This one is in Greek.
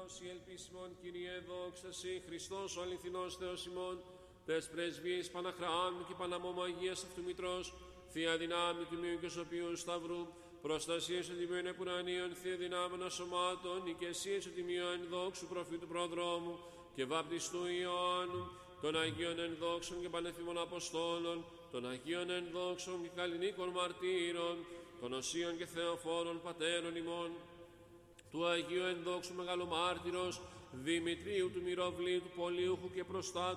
η ελπίσιμον, Κύριε, δόξα Συ, Χριστός ο αληθινός Θεός ημών, τες πρεσβείες Παναχράμ και Παναμωμαγίας αυτού Μητρός, Θεία δυνάμει τιμίου και σωπίου Σταυρού, προστασίες του τιμίων επουρανίων, Θεία δυνάμενα σωμάτων, οικεσίες του τιμίων δόξου προφήτου προδρόμου και βαπτιστού Ιωάννου, των Αγίων ενδόξων και πανεφήμων Αποστόλων, των Αγίων ενδόξων και καλλινίκων μαρτύρων, των Οσίων και Θεοφόρων πατέρων ημών, του Αγίου ενδόξου μεγαλομάρτυρος Δημητρίου του Μυροβλήτου Πολύουχου και προστάτου